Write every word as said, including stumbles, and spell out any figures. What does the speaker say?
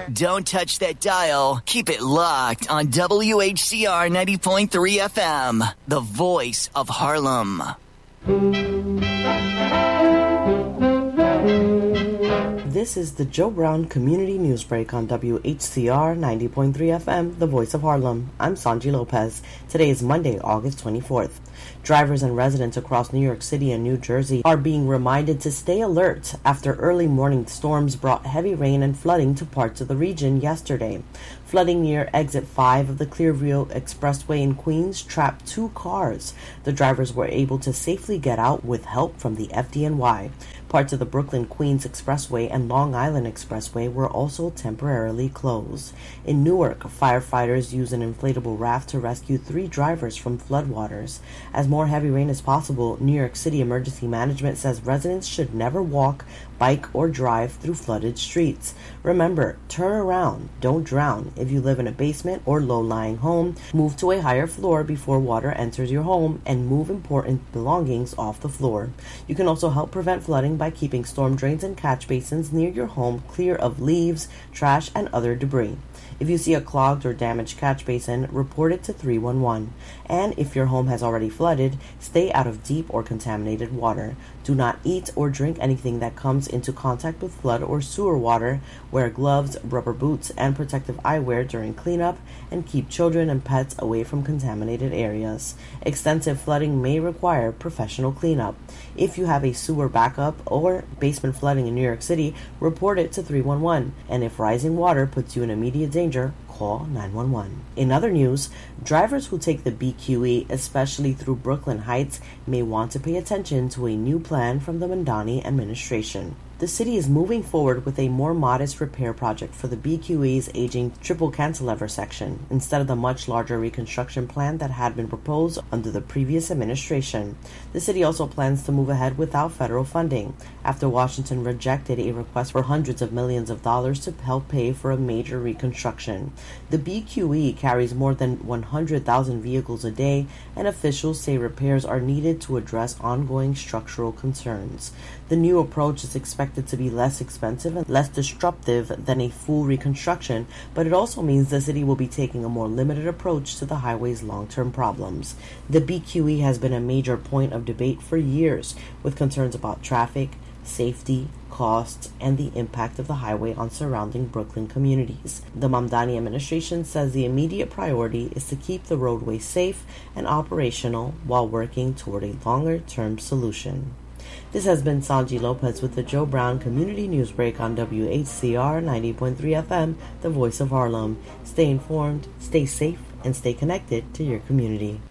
Don't touch that dial. Keep it locked on W H C R ninety point three F M, the voice of Harlem. This is the Joe Brown Community News Break on W H C R ninety point three F M, the voice of Harlem. I'm Sanji Lopez. Today is Monday, August twenty-fourth. Drivers and residents across New York City and New Jersey are being reminded to stay alert after early morning storms brought heavy rain and flooding to parts of the region yesterday. Flooding near Exit five of the Clearview Expressway in Queens trapped two cars. The drivers were able to safely get out with help from the F D N Y. Parts of the Brooklyn-Queens Expressway and Long Island Expressway were also temporarily closed. In Newark, firefighters used an inflatable raft to rescue three drivers from floodwaters. As more heavy rain is possible, New York City Emergency Management says residents should never walk, bike, or drive through flooded streets. Remember, turn around, don't drown. If you live in a basement or low-lying home, move to a higher floor before water enters your home and move important belongings off the floor. You can also help prevent flooding by keeping storm drains and catch basins near your home clear of leaves, trash, and other debris. If you see a clogged or damaged catch basin, report it to three one one. And if your home has already flooded, stay out of deep or contaminated water. Do not eat or drink anything that comes into contact with flood or sewer water. Wear gloves, rubber boots, and protective eyewear during cleanup, and keep children and pets away from contaminated areas. Extensive flooding may require professional cleanup. If you have a sewer backup or basement flooding in New York City, report it to three one one. And if rising water puts you in immediate danger, call nine one one. In other news, drivers who take the B Q E, especially through Brooklyn Heights, may want to pay attention to a new plan from the Mamdani administration. The city is moving forward with a more modest repair project for the B Q E's aging triple cantilever section, instead of the much larger reconstruction plan that had been proposed under the previous administration. The city also plans to move ahead without federal funding, after Washington rejected a request for hundreds of millions of dollars to help pay for a major reconstruction. The B Q E carries more than one hundred thousand vehicles a day, and officials say repairs are needed to address ongoing structural concerns. The new approach is expected to be less expensive and less disruptive than a full reconstruction, but it also means the city will be taking a more limited approach to the highway's long-term problems. The B Q E has been a major point of debate for years, with concerns about traffic, safety, costs, and the impact of the highway on surrounding Brooklyn communities. The Mamdani administration says the immediate priority is to keep the roadway safe and operational while working toward a longer-term solution. This has been Sanji Lopez with the Joe Brown Community News Break on W H C R ninety point three F M, the voice of Harlem. Stay informed, stay safe, and stay connected to your community.